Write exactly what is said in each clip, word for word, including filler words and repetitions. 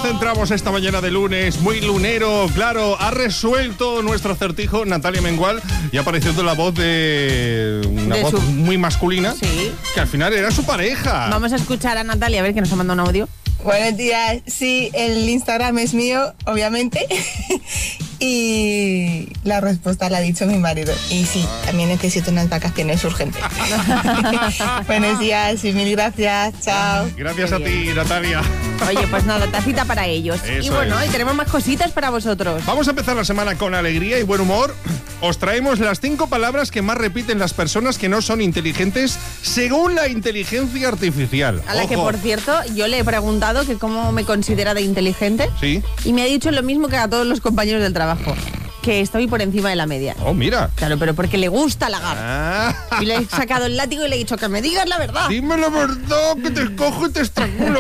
centramos esta mañana de lunes, muy lunero, claro, ha resuelto nuestro acertijo Natalia Mengual y ha aparecido la voz de una De voz su- muy masculina, Sí. que al final era su pareja. Vamos a escuchar a Natalia, a ver que nos ha mandado un audio. Buenos días, sí, el Instagram es mío, obviamente, y la respuesta la ha dicho mi marido. Y sí, también necesito unas vacaciones urgentes. Buenos días y mil gracias, chao. Gracias a ti, Natalia. Oye, pues nada, tacita para ellos. Eso y bueno, es. y tenemos más cositas para vosotros. Vamos a empezar la semana con alegría y buen humor. Os traemos las cinco palabras que más repiten las personas que no son inteligentes según la inteligencia artificial. A la que, Ojo. por cierto, yo le he preguntado que cómo me considera de inteligente. Sí. Y me ha dicho lo mismo que a todos los compañeros del trabajo, que estoy por encima de la media. Oh, mira. Claro, pero porque le gusta halagar. Ah. Y le he sacado el látigo y le he dicho que me digas la verdad. Dime la verdad, que te cojo y te estrangulo.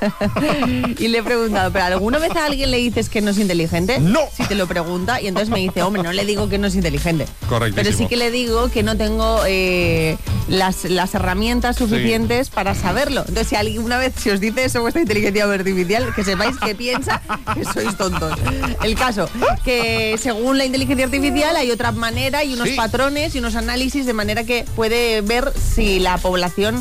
Y le he preguntado, ¿pero alguna vez a alguien le dices que no es inteligente? No. Si te lo pregunta, y entonces me dice, hombre, no le digo que no es inteligente. Correctísimo. Pero sí que le digo que no tengo eh, las, las herramientas suficientes para saberlo. Entonces, si alguna vez se os dice eso vuestra inteligencia artificial, que sepáis que piensa que sois tontos. El caso, que según la inteligencia artificial hay otra manera y unos Sí. patrones y unos análisis de manera que puede ver si la población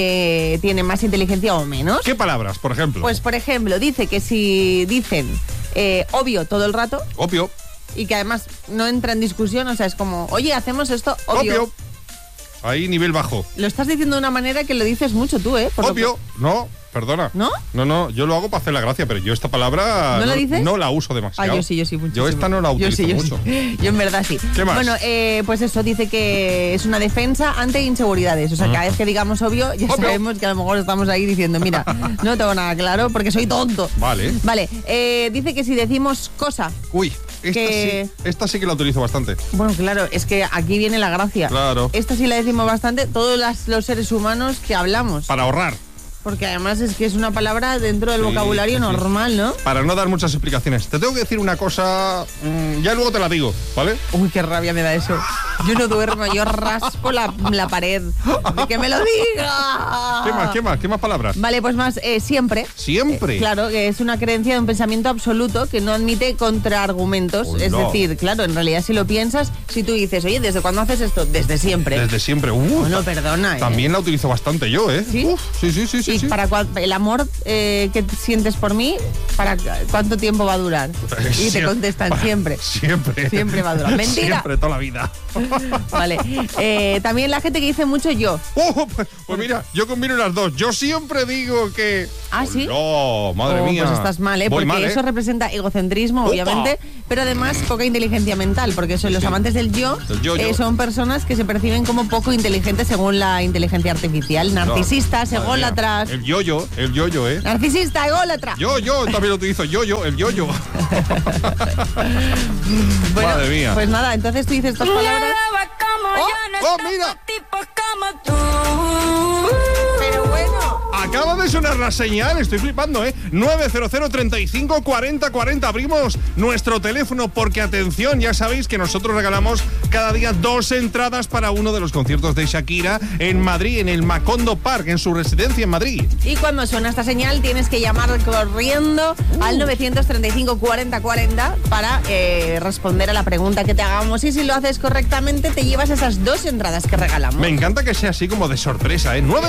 eh, tiene más inteligencia o menos. ¿Qué palabras, por ejemplo? Pues, por ejemplo, dice que si dicen eh, obvio todo el rato Obvio. y que además no entra en discusión, o sea, es como, oye, hacemos esto, obvio. Obvio. Ahí, nivel bajo. Lo estás diciendo de una manera que lo dices mucho tú, ¿eh? Por lo Obvio. No, perdona. ¿No? No, no, yo lo hago para hacer la gracia, pero yo esta palabra ¿No la dices? no la uso Ah, demasiado. yo sí, yo sí, muchísimo. Yo esta no la Yo utilizo sí, yo mucho. sí. Yo en verdad sí. ¿Qué más? Bueno, eh, pues eso, dice que es una defensa ante inseguridades. O sea, cada vez que digamos obvio, ya Obvio. sabemos que a lo mejor estamos ahí diciendo, mira, no tengo nada claro porque soy tonto. Vale. Vale, eh, dice que si decimos cosa, Uy, esta, Que- sí, esta sí que la utilizo bastante. bueno, claro, es que aquí viene la gracia. Claro. Esta sí la decimos bastante todos las- los seres humanos que hablamos. Para ahorrar. Porque además es que es una palabra dentro del Sí, vocabulario sí, sí. normal, ¿no? Para no dar muchas explicaciones. Te tengo que decir una cosa, mm, ya luego te la digo, ¿vale? Uy, qué rabia me da eso. Yo no duermo, yo raspo la, la pared. De que me lo diga. ¿Qué más, qué más, qué más palabras? Vale, pues más, eh, siempre. Siempre. Eh, claro, que es una creencia de un pensamiento absoluto que no admite contraargumentos. Uy, es no. decir, claro, en realidad si lo piensas, si tú dices, oye, ¿desde cuándo haces esto? Desde siempre. Desde siempre. Uh, Bueno, perdona. ¿eh? También la utilizo bastante yo, ¿eh? ¿Sí? Uf, sí, sí, sí, sí. ¿Y sí. para cua- el amor eh, que sientes por mí, para cuánto tiempo va a durar? Y te Siempre. contestan siempre. Siempre. Siempre va a durar. Mentira. Siempre, toda la vida. Vale. Eh, también la gente que dice mucho yo. Oh, pues, pues mira, yo combino las dos. Yo siempre digo que... ¿Ah, sí? No, madre Oh, mía. pues estás mal, ¿eh? Voy Porque mal, ¿eh? eso representa egocentrismo, Opa. obviamente, pero además poca inteligencia mental, porque son los Sí. amantes del yo, El yo, yo. eh, son personas que se perciben como poco inteligentes según la inteligencia artificial. Narcisistas, No, madre mía. ególatras. El yo-yo, el yo-yo, ¿eh? Narcisista, ególatra. Yo, yo, también lo utilizo. Yo-yo, el yo-yo. Bueno, Madre mía. pues nada, entonces tú dices estas palabras. ¡Oh, oh, mira! Pero bueno. Acaba de sonar la señal, estoy flipando, ¿eh? nueve cero cero, treinta y cinco, cuarenta, cuarenta. Abrimos nuestro teléfono porque, atención, ya sabéis que nosotros regalamos cada día dos entradas para uno de los conciertos de Shakira en Madrid, en el Macondo Park, en su residencia en Madrid. Y cuando suena esta señal tienes que llamar corriendo al novecientos treinta y cinco, cuarenta, cuarenta para eh, responder a la pregunta que te hagamos. Y si lo haces correctamente te llevas esas dos entradas que regalamos. Me encanta que sea así como de sorpresa, ¿eh? nueve